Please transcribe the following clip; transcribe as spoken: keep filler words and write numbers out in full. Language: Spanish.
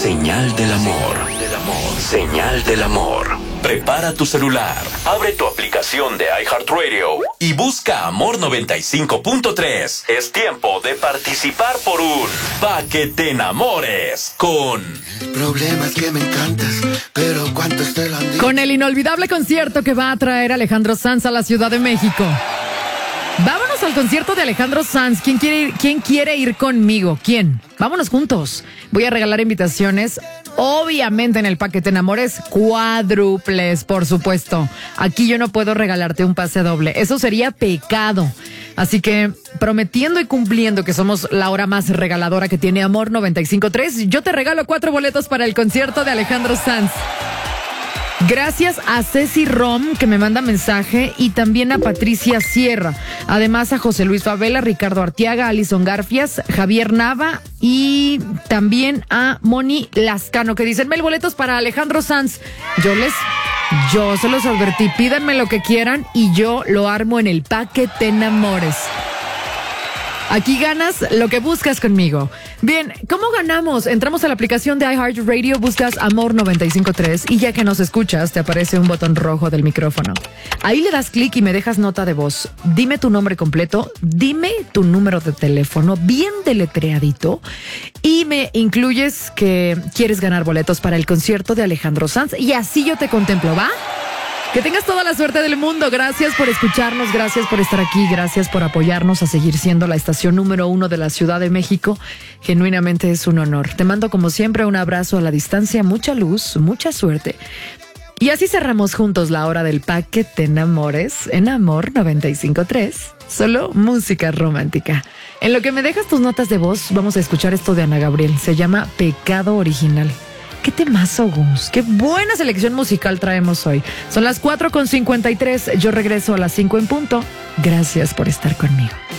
Señal del amor. Señal del amor. Prepara tu celular, abre tu aplicación de iHeartRadio y busca Amor noventa y cinco punto tres. Es tiempo de participar por un Pa' que te enamores con... El problema es que me encantas, pero ¿cuántos te lo han dicho? Con el inolvidable concierto que va a traer Alejandro Sanz a la Ciudad de México. Vámonos al concierto de Alejandro Sanz. ¿Quién quiere ir, quién quiere ir conmigo? ¿Quién? Vámonos juntos. Voy a regalar invitaciones, obviamente en el Pa' que te enamores, cuádruples, por supuesto. Aquí yo no puedo regalarte un pase doble. Eso sería pecado. Así que, prometiendo y cumpliendo que somos la hora más regaladora que tiene Amor noventa y cinco punto tres, yo te regalo cuatro boletos para el concierto de Alejandro Sanz. Gracias a Ceci Rom, que me manda mensaje, y también a Patricia Sierra. Además a José Luis Favela, Ricardo Artiaga, Alison Garfias, Javier Nava y también a Moni Lascano, que dicen, mil boletos para Alejandro Sanz. Yo les, yo se los advertí, pídanme lo que quieran y yo lo armo en el Pa' que te enamores. Aquí ganas lo que buscas conmigo. Bien, ¿cómo ganamos? Entramos a la aplicación de iHeartRadio, buscas Amor noventa y cinco punto tres y ya que nos escuchas, te aparece un botón rojo del micrófono. Ahí le das clic y me dejas nota de voz. Dime tu nombre completo, dime tu número de teléfono, bien deletreadito, y me incluyes que quieres ganar boletos para el concierto de Alejandro Sanz y así yo te contemplo, ¿va? Que tengas toda la suerte del mundo. Gracias por escucharnos, gracias por estar aquí, gracias por apoyarnos a seguir siendo la estación número uno de la Ciudad de México. Genuinamente es un honor. Te mando como siempre un abrazo a la distancia, mucha luz, mucha suerte. Y así cerramos juntos la hora del Pa' que te enamores en Amor noventa y cinco punto tres. Solo música romántica. En lo que me dejas tus notas de voz, vamos a escuchar esto de Ana Gabriel. Se llama Pecado Original. ¡Qué temazo, Gus! ¡Qué buena selección musical traemos hoy! Son las cuatro con cincuenta y tres. Yo regreso a las cinco en punto. Gracias por estar conmigo.